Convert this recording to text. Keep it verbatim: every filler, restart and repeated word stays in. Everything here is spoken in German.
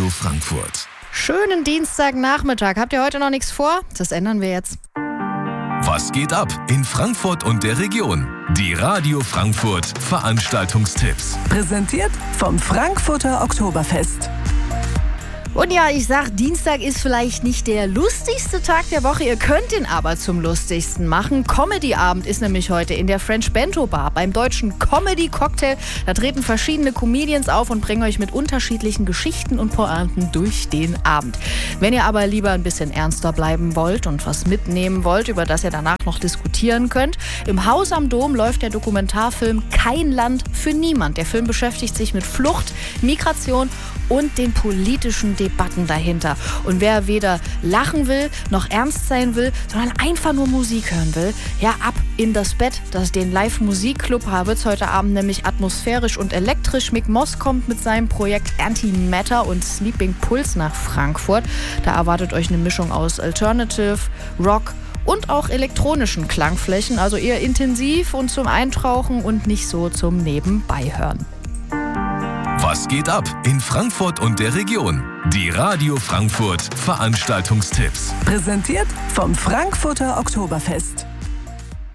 Radio Frankfurt. Schönen Dienstagnachmittag. Habt ihr heute noch nichts vor? Das ändern wir jetzt. Was geht ab in Frankfurt und der Region? Die Radio Frankfurt Veranstaltungstipps. Präsentiert vom Frankfurter Oktoberfest. Und ja, ich sag, Dienstag ist vielleicht nicht der lustigste Tag der Woche. Ihr könnt ihn aber zum lustigsten machen. Comedy-Abend ist nämlich heute in der French Bento Bar beim Deutschen Comedy Cocktail. Da treten verschiedene Comedians auf und bringen euch mit unterschiedlichen Geschichten und Pointen durch den Abend. Wenn ihr aber lieber ein bisschen ernster bleiben wollt und was mitnehmen wollt, über das ihr danach noch diskutieren könnt, im Haus am Dom läuft der Dokumentarfilm Kein Land für niemand. Der Film beschäftigt sich mit Flucht, Migration und den politischen Debatten dahinter. Und wer weder lachen will, noch ernst sein will, sondern einfach nur Musik hören will, ja, ab in das Bett. Das ist den Live-Musikclub. Da wird's heute Abend nämlich atmosphärisch und elektrisch. Mick Moss kommt mit seinem Projekt Antimatter und Sleeping Pulse nach Frankfurt. Da erwartet euch eine Mischung aus Alternative, Rock und auch elektronischen Klangflächen. Also eher intensiv und zum Eintauchen und nicht so zum Nebenbeihören. Was geht ab in Frankfurt und der Region? Die Radio Frankfurt Veranstaltungstipps. Präsentiert vom Frankfurter Oktoberfest.